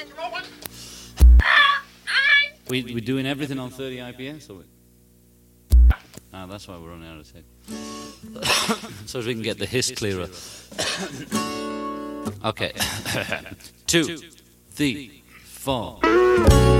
We're doing everything on 30 IPS, or we? Ah, that's why we're running out of tape. So as we can get the hiss clearer. Okay. 2, 3, 4.